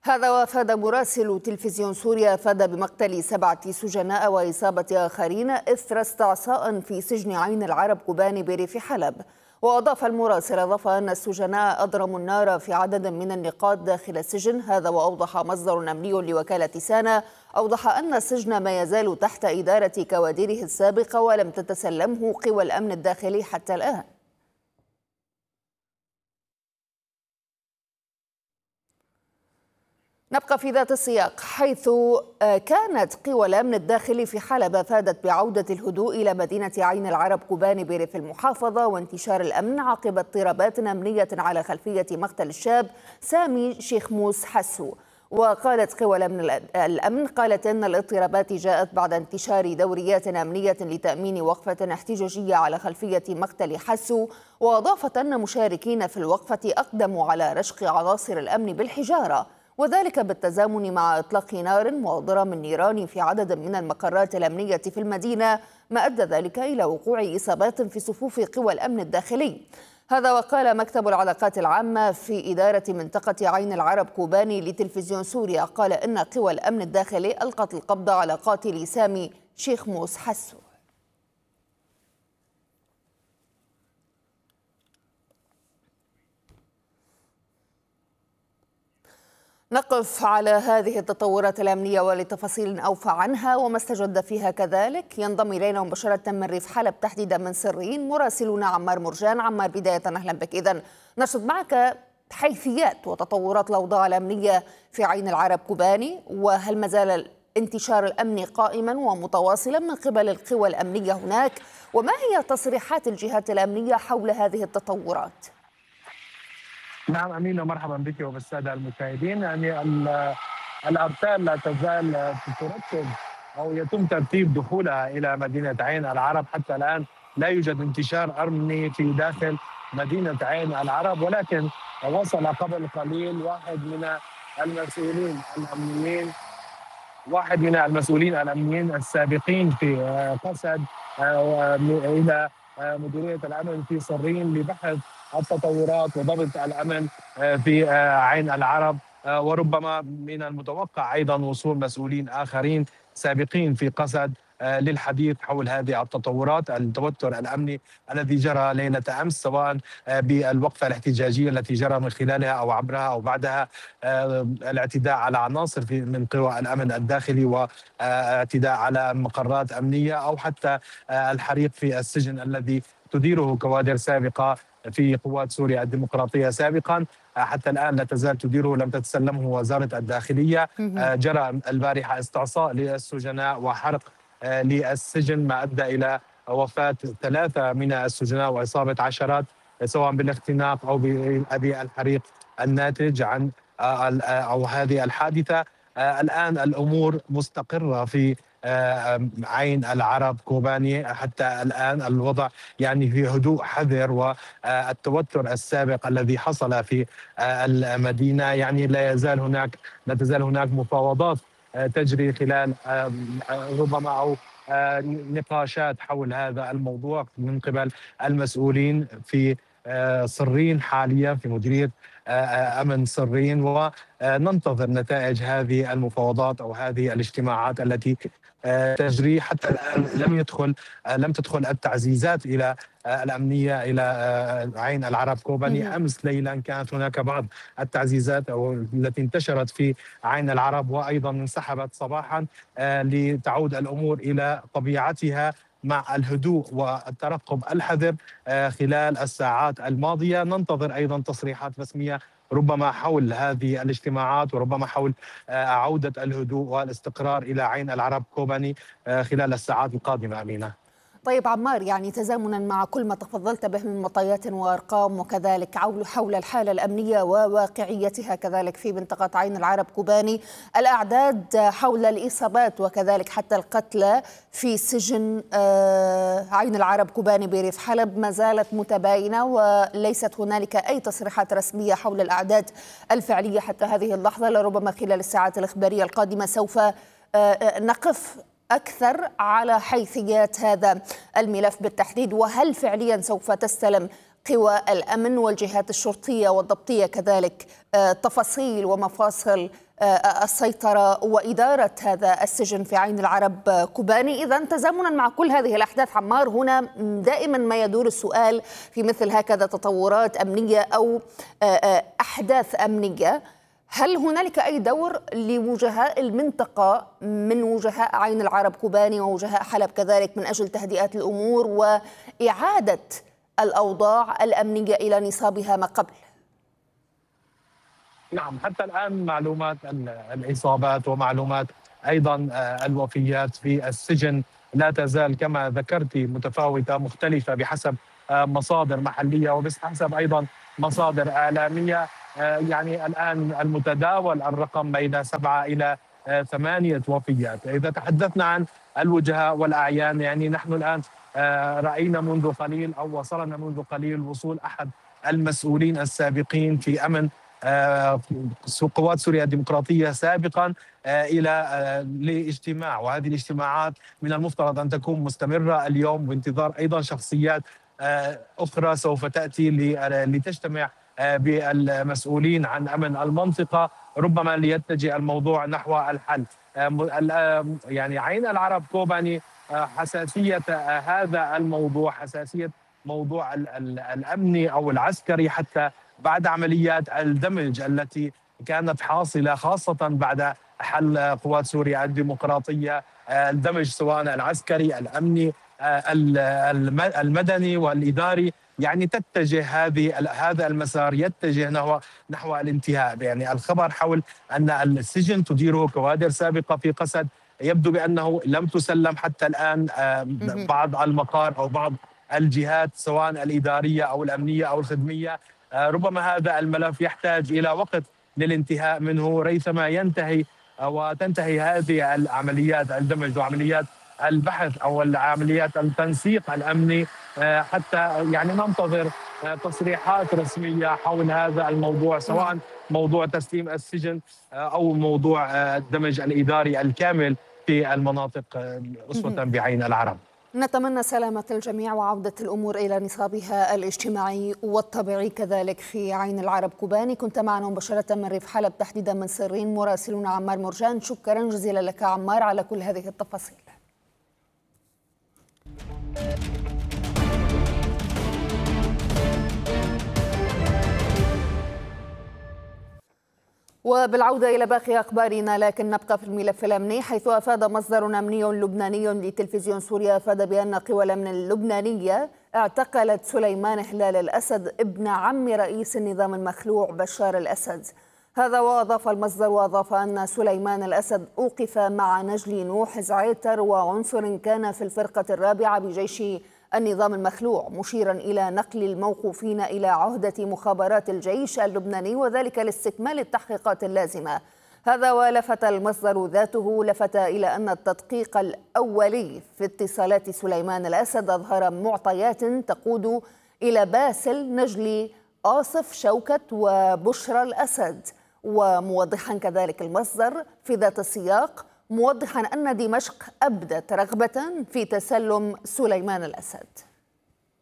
هذا وافاد مراسل تلفزيون سوريا أفاد بمقتل 7 سجناء وإصابة آخرين إثر استعصاء في سجن عين العرب كوباني بريف حلب. وأضاف المراسل أن السجناء أضرموا النار في عدد من النقاط داخل السجن. هذا وأوضح مصدر أمني لوكالة سانا أن السجن ما يزال تحت إدارة كوادره السابقة ولم تتسلمه قوى الأمن الداخلي حتى الآن. نبقى في ذات السياق، حيث كانت قوى الأمن الداخلي في حلب أفادت بعودة الهدوء إلى مدينة عين العرب كوباني بريف المحافظة وانتشار الأمن عقب اضطرابات أمنية على خلفية مقتل الشاب سامي شيخ موس حسو. وقالت قوى الأمن أن الاضطرابات جاءت بعد انتشار دوريات أمنية لتأمين وقفة احتجاجية على خلفية مقتل حسو. وأضافت أن مشاركين في الوقفة أقدموا على رشق عناصر الأمن بالحجارة، وذلك بالتزامن مع إطلاق نار وضرام النيران في عدد من المقرات الأمنية في المدينة، ما أدى ذلك إلى وقوع إصابات في صفوف قوى الأمن الداخلي. هذا وقال مكتب العلاقات العامة في إدارة منطقة عين العرب كوباني لتلفزيون سوريا قال إن قوى الأمن الداخلي ألقت القبض على قاتل سامي شيخ موس حسو. نقف على هذه التطورات الأمنية ولتفاصيل أوفى عنها وما استجد فيها كذلك ينضم إلينا مباشرة من ريف حلب تحديدا من سرين مراسلنا عمار مرجان. عمار، بداية أهلا بك. إذن نرصد معك حيثيات وتطورات الأوضاع الأمنية في عين العرب كوباني، وهل ما زال انتشار الأمن قائما ومتواصلا من قبل القوى الأمنية هناك، وما هي تصريحات الجهات الأمنية حول هذه التطورات؟ نعم أمينة، مرحبا بك وبالسادة المشاهدين. يعني الأرسال لا تزال ترتب أو يتم ترتيب دخولها إلى مدينة عين العرب. حتى الآن لا يوجد انتشار أمني في داخل مدينة عين العرب، ولكن وصل قبل قليل واحد من المسؤولين الأمنيين السابقين في قسد إلى مديرية الأمن في صرين لبحث التطورات وضبط الأمن في عين العرب. وربما من المتوقع أيضا وصول مسؤولين آخرين سابقين في قسد للحديث حول هذه التطورات. التوتر الأمني الذي جرى ليلة أمس، سواء بالوقفة الاحتجاجية التي جرى من خلالها أو عبرها أو بعدها الاعتداء على عناصر من قوى الأمن الداخلي واعتداء على مقرات أمنية، أو حتى الحريق في السجن الذي تديره كوادر سابقة في قوات سوريا الديمقراطية سابقا. حتى الآن لا تزال تديره، لم تتسلمه وزارة الداخلية. جرى البارحة استعصاء للسجناء وحرق للسجن، ما أدى إلى وفاة 3 من السجناء وإصابة عشرات سواء بالاختناق أو بالحريق الناتج عن أو هذه الحادثة. الآن الأمور مستقرة في عين العرب كوباني. حتى الآن الوضع يعني في هدوء حذر، والتوتر السابق الذي حصل في المدينة يعني لا تزال هناك مفاوضات تجري خلال ربما أو نقاشات حول هذا الموضوع من قبل المسؤولين في صرين حاليا في مديرية أمن صرين، وننتظر نتائج هذه المفاوضات أو هذه الاجتماعات التي تجري. حتى الآن لم تدخل التعزيزات إلى الأمنية إلى عين العرب كوباني. أمس ليلا كانت هناك بعض التعزيزات التي انتشرت في عين العرب، وأيضا انسحبت صباحا لتعود الأمور إلى طبيعتها مع الهدوء والترقب الحذر خلال الساعات الماضية. ننتظر أيضا تصريحات رسمية ربما حول هذه الاجتماعات، وربما حول عودة الهدوء والاستقرار إلى عين العرب كوباني خلال الساعات القادمة. أمينة. طيب عمار، يعني تزامنا مع كل ما تفضلت به من معطيات وأرقام، وكذلك حول الحالة الأمنية وواقعيتها كذلك في منطقة عين العرب كوباني، الأعداد حول الإصابات وكذلك حتى القتلى في سجن عين العرب كوباني بريف حلب ما زالت متباينة، وليست هنالك أي تصريحات رسمية حول الأعداد الفعلية حتى هذه اللحظة. لربما خلال الساعات الإخبارية القادمة سوف نقف أكثر على حيثيات هذا الملف بالتحديد، وهل فعليا سوف تستلم قوى الأمن والجهات الشرطية والضبطية كذلك تفاصيل ومفاصل السيطرة وإدارة هذا السجن في عين العرب كوباني. إذن تزامنا مع كل هذه الأحداث عمار، هنا دائما ما يدور السؤال في مثل هكذا تطورات أمنية أو أحداث أمنية، هل هنالك أي دور لوجهاء المنطقة من وجهاء عين العرب كوباني ووجهاء حلب كذلك من أجل تهدئة الأمور وإعادة الأوضاع الأمنية إلى نصابها ما قبل؟ نعم، حتى الآن معلومات الإصابات ومعلومات أيضا الوفيات في السجن لا تزال كما ذكرت متفاوتة مختلفة بحسب مصادر محلية وبحسب أيضا مصادر إعلامية. يعني الآن المتداول الرقم بين 7 إلى 8 وفيات. إذا تحدثنا عن الوجهاء والأعيان، يعني نحن الآن رأينا منذ قليل أو وصلنا منذ قليل وصول أحد المسؤولين السابقين في أمن قوات سوريا الديمقراطية سابقا إلى لاجتماع، وهذه الاجتماعات من المفترض أن تكون مستمرة اليوم بانتظار أيضا شخصيات أخرى سوف تأتي لتجتمع بالمسؤولين عن أمن المنطقة، ربما ليتجه الموضوع نحو الحل. يعني عين العرب كوباني حساسية هذا الموضوع، حساسية موضوع الأمني أو العسكري، حتى بعد عمليات الدمج التي كانت حاصلة خاصة بعد حل قوات سوريا الديمقراطية، الدمج سواء العسكري الأمني المدني والإداري، يعني تتجه هذا المسار يتجه نحو الانتهاء. يعني الخبر حول أن السجن تديره كوادر سابقة في قسد، يبدو بأنه لم تسلم حتى الآن بعض المقار أو بعض الجهات سواء الإدارية أو الأمنية أو الخدمية. ربما هذا الملف يحتاج إلى وقت للانتهاء منه ريثما ينتهي وتنتهي هذه العمليات الدمج وعمليات البحث أو عمليات التنسيق الأمني، حتى يعني ننتظر تصريحات رسمية حول هذا الموضوع، سواء موضوع تسليم السجن أو موضوع الدمج الإداري الكامل في المناطق أسوة بعين العرب. نتمنى سلامة الجميع وعودة الأمور إلى نصابها الاجتماعي والطبيعي كذلك في عين العرب كوباني. كنت معنا مباشرة من ريف حلب، تحديدا من سرين، مراسلنا عمار مرجان. شكرا جزيلا لك عمار على كل هذه التفاصيل. وبالعودة إلى باقي أخبارنا، لكن نبقى في الملف الأمني، حيث أفاد مصدر أمني لبناني لتلفزيون سوريا بأن قوى الأمن اللبنانية اعتقلت سليمان هلال الأسد ابن عم رئيس النظام المخلوع بشار الأسد. هذا وأضاف المصدر أن سليمان الأسد أوقف مع نجلي نوح زعيتر وعنصر كان في الفرقة الرابعة بجيش النظام المخلوع، مشيرا إلى نقل الموقوفين إلى عهدة مخابرات الجيش اللبناني، وذلك لاستكمال التحقيقات اللازمة. هذا ولفت المصدر ذاته إلى أن التدقيق الأولي في اتصالات سليمان الأسد أظهر معطيات تقود إلى باسل نجلي آصف شوكت وبشرى الأسد. وموضحا كذلك المصدر في ذات السياق، موضحا أن دمشق أبدت رغبة في تسلم سليمان الأسد.